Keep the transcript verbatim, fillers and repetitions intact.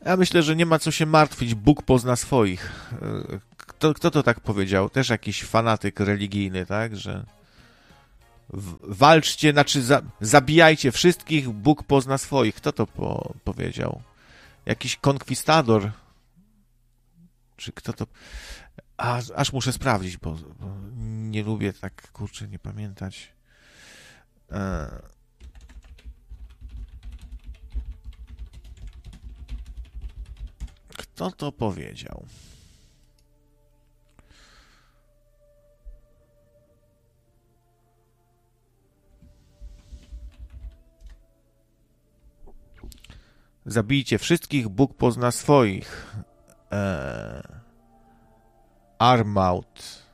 Ja myślę, że nie ma co się martwić, Bóg pozna swoich. Kto, kto to tak powiedział? Też jakiś fanatyk religijny, tak? Że w, walczcie, znaczy za, zabijajcie wszystkich, Bóg pozna swoich. Kto to po, powiedział? Jakiś konkwistador? Czy kto to... A, aż muszę sprawdzić, bo, bo nie lubię tak, kurczę, nie pamiętać. E... Kto to powiedział? Zabijcie wszystkich, Bóg pozna swoich. Eee... Armaut.